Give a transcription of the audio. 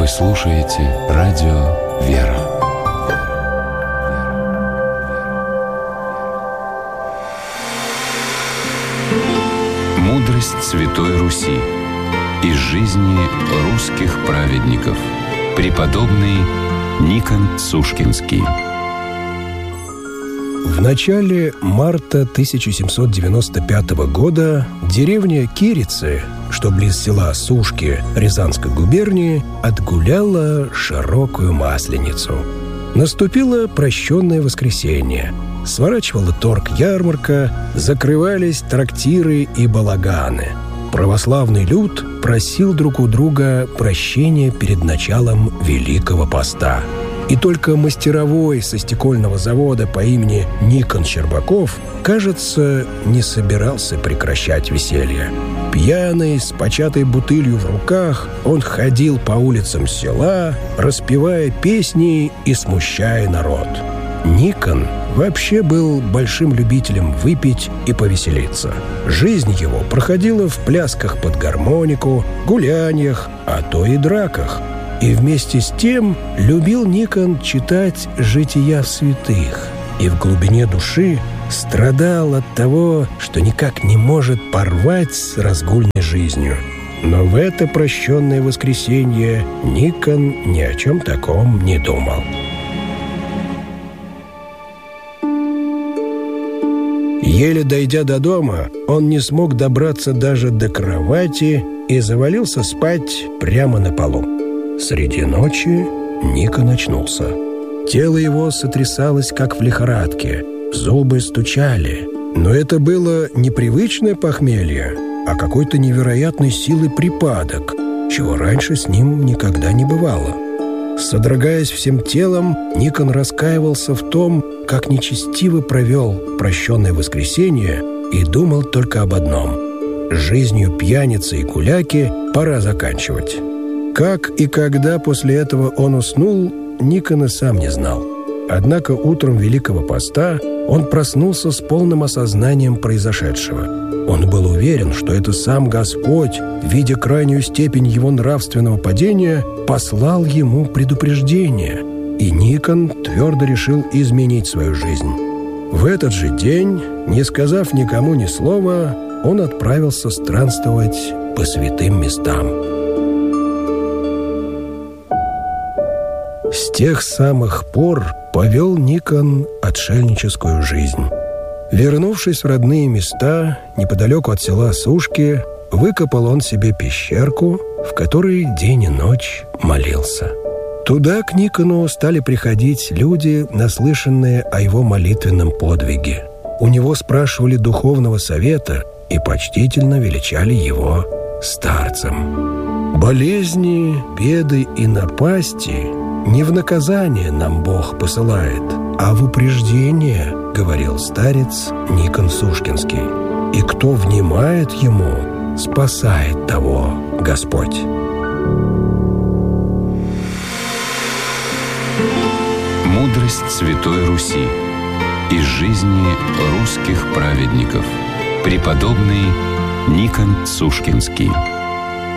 Вы слушаете радио «Вера». Мудрость Святой Руси. Из жизни русских праведников. Преподобный Никон Сушкинский. В начале марта 1795 года деревня Кирицы, что близ села Сушки Рязанской губернии, отгуляла широкую Масленицу. Наступило прощенное воскресенье. Сворачивала торг-ярмарка, закрывались трактиры и балаганы. Православный люд просил друг у друга прощения перед началом Великого Поста. И только мастеровой со стекольного завода по имени Никон Щербаков, кажется, не собирался прекращать веселье. Пьяный, с початой бутылью в руках, он ходил по улицам села, распевая песни и смущая народ. Никон вообще был большим любителем выпить и повеселиться. Жизнь его проходила в плясках под гармонику, гуляньях, а то и драках. И вместе с тем любил Никон читать жития святых и в глубине души страдал от того, что никак не может порвать с разгульной жизнью. Но в это прощенное воскресенье Никон ни о чем таком не думал. Еле дойдя до дома, он не смог добраться даже до кровати и завалился спать прямо на полу. Среди ночи Никон очнулся. Тело его сотрясалось, как в лихорадке, зубы стучали. Но это было не привычное похмелье, а какой-то невероятной силы припадок, чего раньше с ним никогда не бывало. Содрогаясь всем телом, Никон раскаивался в том, как нечестиво провел прощенное воскресенье и думал только об одном – жизнью пьяницы и гуляки пора заканчивать. Как и когда после этого он уснул, Никон и сам не знал. Однако утром Великого Поста он проснулся с полным осознанием произошедшего. Он был уверен, что это сам Господь, видя крайнюю степень его нравственного падения, послал ему предупреждение. И Никон твердо решил изменить свою жизнь. В этот же день, не сказав никому ни слова, он отправился странствовать по святым местам. С тех самых пор повел Никон отшельническую жизнь. Вернувшись в родные места, неподалеку от села Сушки, выкопал он себе пещерку, в которой день и ночь молился. Туда к Никону стали приходить люди, наслышанные о его молитвенном подвиге. У него спрашивали духовного совета и почтительно величали его старцем. «Болезни, беды и напасти не в наказание нам Бог посылает, а в упреждение, — говорил старец Никон Сушкинский. И кто внимает ему, спасает того Господь». Мудрость Святой Руси. Из жизни русских праведников. Преподобный Никон Сушкинский.